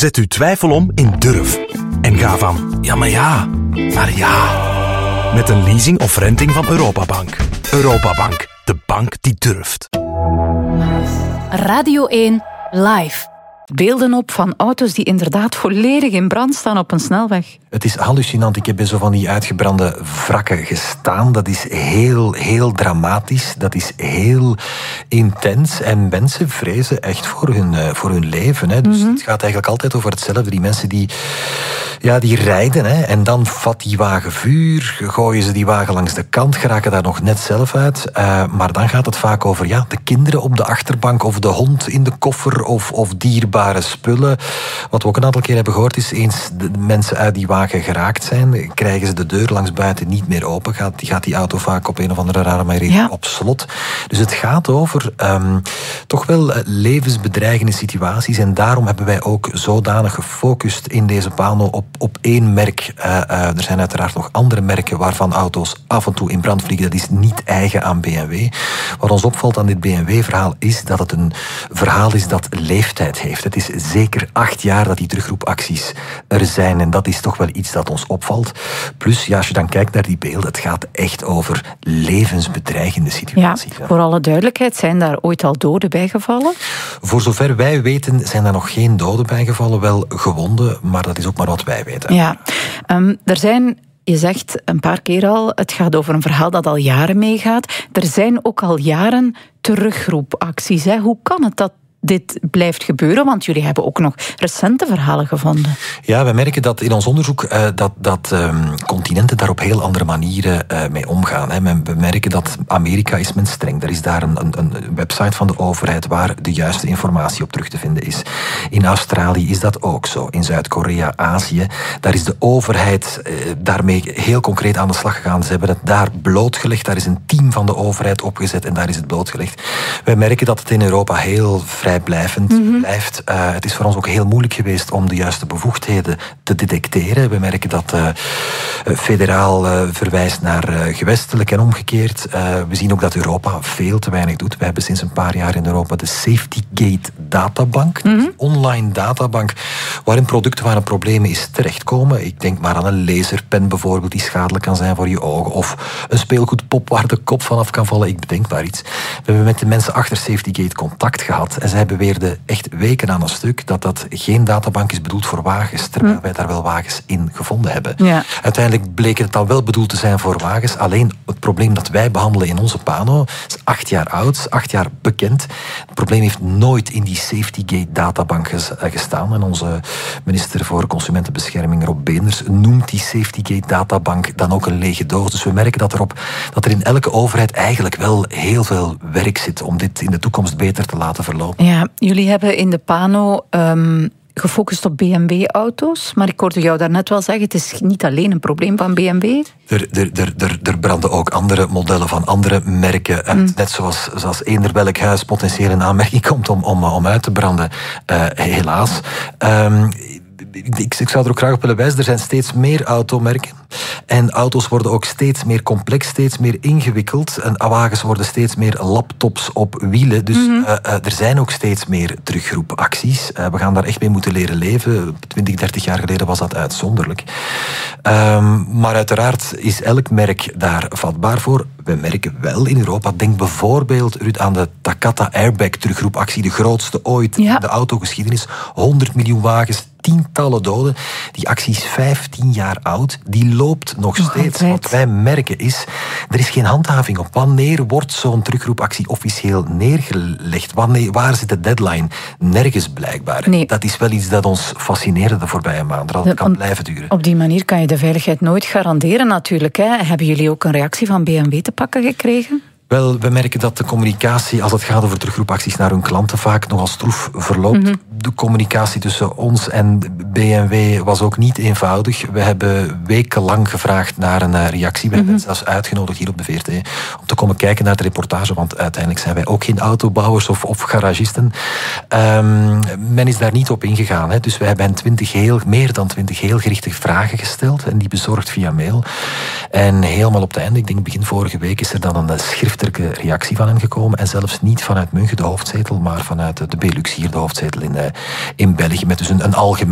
Zet uw twijfel om in durf. En ga van ja, maar ja, naar ja. Met een leasing of renting van Europabank. Europabank, de bank die durft. Radio 1 Live. Beelden op van auto's die inderdaad volledig in brand staan op een snelweg. Het is hallucinant. Ik heb bij zo van die uitgebrande wrakken gestaan. Dat is heel, heel dramatisch. Dat is heel intens. En mensen vrezen echt voor hun leven. Hè. Dus het gaat eigenlijk altijd over hetzelfde. Die mensen die rijden. Hè. En dan vat die wagen vuur. Gooien ze die wagen langs de kant. Geraken daar nog net zelf uit. Maar dan gaat het vaak over de kinderen op de achterbank. Of de hond in de koffer. Of dierbare spullen. Wat we ook een aantal keer hebben gehoord is, eens de mensen uit die wagen geraakt zijn, krijgen ze de deur langs buiten niet meer open. Gaat die auto vaak op een of andere rare manier op slot. Dus het gaat over toch wel levensbedreigende situaties. En daarom hebben wij ook zodanig gefocust in deze Pano op één merk. Er zijn uiteraard nog andere merken waarvan auto's af en toe in brand vliegen. Dat is niet eigen aan BMW. Wat ons opvalt aan dit BMW-verhaal is dat het een verhaal is dat leeftijd heeft. Het is zeker 8 jaar dat die terugroepacties er zijn. En dat is toch wel iets dat ons opvalt. Plus, als je dan kijkt naar die beelden, het gaat echt over levensbedreigende situaties. Ja, voor alle duidelijkheid, zijn daar ooit al doden bijgevallen? Voor zover wij weten zijn er nog geen doden bijgevallen. Wel gewonden, maar dat is ook maar wat wij weten. Ja, er zijn... Je zegt een paar keer al, het gaat over een verhaal dat al jaren meegaat. Er zijn ook al jaren terugroepacties. Hè? Hoe kan het dat dit blijft gebeuren? Want jullie hebben ook nog recente verhalen gevonden. Ja, we merken dat in ons onderzoek dat continenten daar op heel andere manieren mee omgaan. Hè. We merken dat Amerika is men streng. Er is daar een website van de overheid waar de juiste informatie op terug te vinden is. In Australië is dat ook zo. In Zuid-Korea, Azië, daar is de overheid daarmee heel concreet aan de slag gegaan. Ze hebben het daar blootgelegd. Daar is een team van de overheid opgezet en daar is het blootgelegd. Wij merken dat het in Europa heel vrijblijvend blijft. Het is voor ons ook heel moeilijk geweest om de juiste bevoegdheden te detecteren. We merken dat federaal verwijst naar gewestelijk en omgekeerd. We zien ook dat Europa veel te weinig doet. We hebben sinds een paar jaar in Europa de SafetyGate databank. Een online databank waarin producten waar een probleem is terechtkomen. Ik denk maar aan een laserpen bijvoorbeeld die schadelijk kan zijn voor je ogen. Of een speelgoedpop waar de kop vanaf kan vallen. Ik bedenk maar iets. We hebben met de mensen achter SafetyGate contact gehad. En zij beweerden echt weken aan een stuk dat geen databank is bedoeld voor wagens, terwijl wij daar wel wagens in gevonden hebben. Ja. Uiteindelijk bleek het al wel bedoeld te zijn voor wagens. Alleen het probleem dat wij behandelen in onze Pano is 8 jaar oud, 8 jaar bekend. Het probleem heeft nooit in die SafetyGate databank gestaan. En onze minister voor Consumentenbescherming, Rob Beenders, noemt die SafetyGate databank dan ook een lege doos. Dus we merken dat er in elke overheid eigenlijk wel heel veel werk zit om dit in de toekomst beter te laten verlopen. Ja, jullie hebben in de Pano gefocust op BMW-auto's, maar ik hoorde jou daarnet wel zeggen, het is niet alleen een probleem van BMW. Er branden ook andere modellen van andere merken uit. Net zoals eender welk huis potentieel in aanmerking komt om uit te branden. Helaas. Ik zou er ook graag op willen wijzen, er zijn steeds meer automerken. En auto's worden ook steeds meer complex, steeds meer ingewikkeld. En wagens worden steeds meer laptops op wielen. Dus er zijn ook steeds meer terugroepacties. We gaan daar echt mee moeten leren leven. 20, 30 jaar geleden was dat uitzonderlijk. Maar uiteraard is elk merk daar vatbaar voor. We merken wel in Europa, denk bijvoorbeeld Ruud, aan de Takata Airbag terugroepactie, de grootste ooit in de autogeschiedenis. 100 miljoen wagens, tientallen doden. Die actie is 15 jaar oud. Die loopt nog steeds. Wat wij merken is, er is geen handhaving op. Wanneer wordt zo'n terugroepactie officieel neergelegd? Waar zit de deadline? Nergens blijkbaar. Nee. Dat is wel iets dat ons fascineerde de voorbije maanden. Dat kan blijven duren. Op die manier kan je de veiligheid nooit garanderen natuurlijk. Hè. Hebben jullie ook een reactie van BMW te pakken gekregen? Wel, we merken dat de communicatie, als het gaat over terugroepacties naar hun klanten, vaak nogal stroef verloopt. De communicatie tussen ons en BMW was ook niet eenvoudig. We hebben wekenlang gevraagd naar een reactie. We hebben zelfs uitgenodigd hier op de VRT om te komen kijken naar de reportage, want uiteindelijk zijn wij ook geen autobouwers of garagisten. Men is daar niet op ingegaan. Hè. Dus we hebben meer dan 20 heel gerichte vragen gesteld en die bezorgd via mail. En helemaal op het einde, ik denk begin vorige week, is er dan een schriftelijke reactie van hen gekomen. En zelfs niet vanuit München, de hoofdzetel, maar vanuit de Belux hier, de hoofdzetel in België. Met dus een algemeen